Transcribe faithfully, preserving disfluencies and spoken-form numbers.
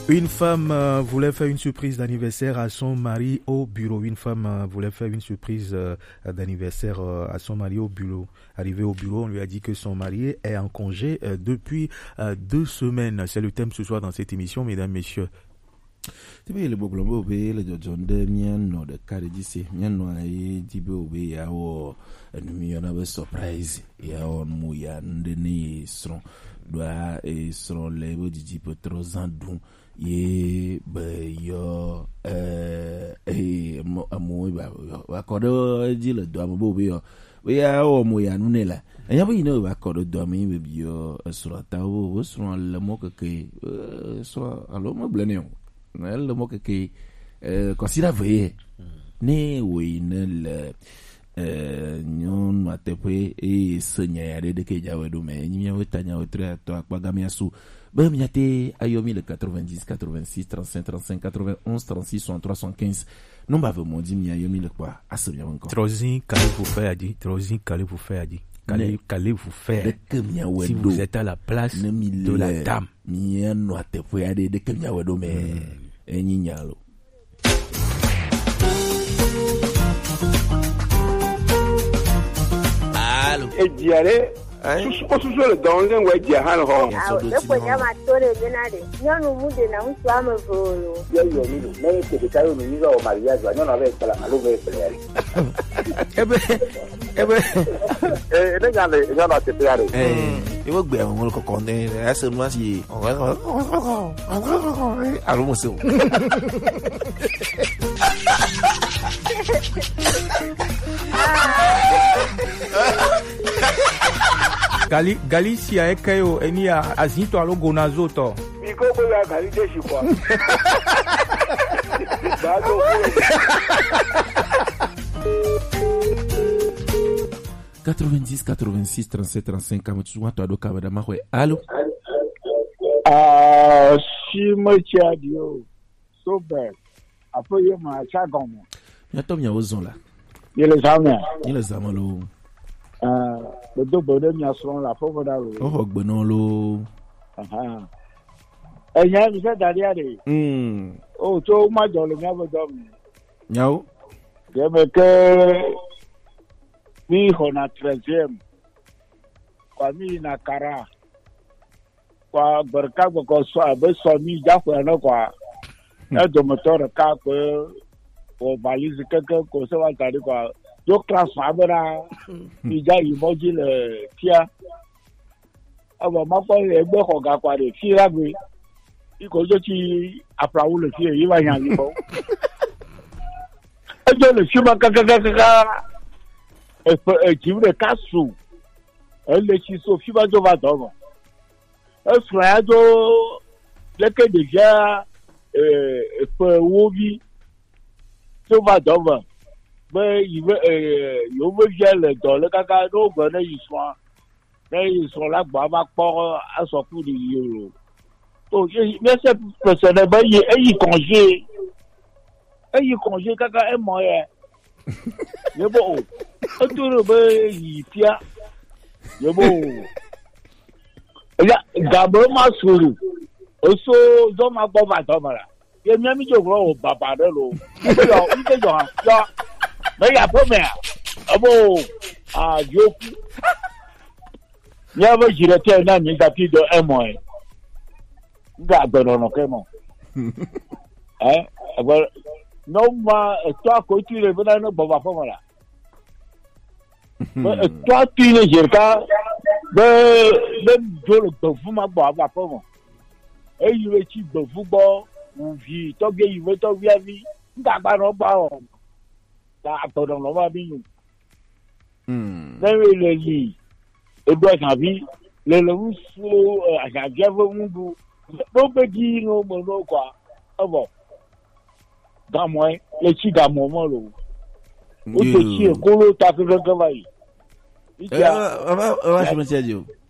Une femme euh, voulait faire une surprise d'anniversaire à son mari au bureau. Une femme euh, voulait faire une surprise euh, d'anniversaire euh, à son mari au bureau. Arrivé au bureau, on lui a dit que son mari est en congé euh, depuis euh, deux semaines. C'est le thème ce soir dans cette émission, mesdames, messieurs. Tibe le boblombo be le jojonde mien no de kare disi mien no ai tibe obe ya wo enumi ona be surprise ya on mu ya ndeni stron doa e stron le bo diji pe trois ans dun ye be yo euh e mo amu ba wa kodo ji le do amu be yo we ya o mu ya nunela enya bo ino ba kodo do mi be yo stron ta wo stron le mo ke stron alo mo blenio le mot que euh considère veiller né oui ne le euh nyon matepe et senya de de que jawe do me nyi wetanya wetre to akpagamia su ba miate ayomi le quatre-vingt-dix quatre-vingt-six trente-cinq trente-cinq quatre-vingt-onze trente-six soixante-trois soixante-quinze non ba vraiment dit mi ayomi le quoi asubia encore Trozin qu'allez-vous faire dit Trozin qu'allez-vous faire dit qu'allez-vous faire si vous êtes à la place de la dame mi no atepe ade de que jawe do me enyinyalo Allô e diare susu ko susu le don le we dia han ho ah e ko nyama tore denare nyonu mude na unsu amevolo yo yo mi me ke de tayo mi go maria jo nyona ve kala malu ve pele ebe ebe eh ne ga le nyona te pele eh e wo gbe awon ko ko ne ase mu asi alo mo se o Gali Galicia ekayo enia azinto alo gonazoto. Iko ko ya gali deshi kwa. Dado. quatre-vingt-dix quatre-vingt-six trente-sept trente-cinq comme tu vois toi do kabada mahwe. Allô? Ah, si mo chadio. So bad. Apo yo ma cha gomo. Ya to mi ozon la. Ile zama. Ile zama lo. Ah, le do bodo mi aso la fo boda lo. Oh ogbono lo. Aha. Enya mi se daria re. Hmm. Oh, to ma jo le mi abodo mi. Nyao. Ye me ke mi hona treizième. Kwa mi na kara. Kwa berka ko so abe so mi ja ko na kwa. Na do motor ka ko o valise keke ko se wa tari kwa. Yo class abera ija imoji le tia aba mapo egbe ko ga kwa de fi ragbe iko jo ti aprawu le fi yi wa yan yi bo ejo le fi ma kaka kaka e e ji le kasu e le chi so fi ba jo ba do mo e fra jo le ke de ja e pe wo bi so ba do mo mais il veut euh il veut gel dans le caca no bonne ils sont mais ils sont là bah va pour à son coup de euro donc mais c'est personnellement il il congé il congé caca est moyen mais bon tout le ben il pia mais bon là d'abord ma sourou oso zo ma bo ba do mara ye mi mi jogo o baba de lo yo ite jo yo mais il y a pas mais abo ah yoku il y a pas directeur na mi tapi de un mois ga dono no kemo eh abo no ma toi ko tu le bana no baba fa mala mais toi tu ne jerka de de jo le tofu ma baba fa mo e yi we ti tofu bo u vi to ge yi we to vi avi nga gba no ba o la pardon lo va bien hmm le le li e do kan bi le le so a ja ja vo mundu do be di no mo no kwa abo da mo le chi da mo mo lo o te chi ko lo ta ko ga vai eh va va je me tiens